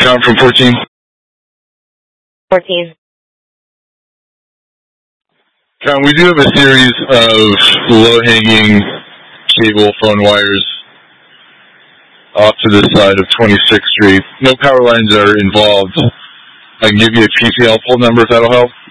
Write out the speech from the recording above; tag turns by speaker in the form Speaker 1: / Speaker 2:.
Speaker 1: Count from 14.
Speaker 2: 14.
Speaker 1: Count, we do have a series of low-hanging cable phone wires off to the side of 26th Street. No power lines are involved. I can give you a PCL pull number if that'll help.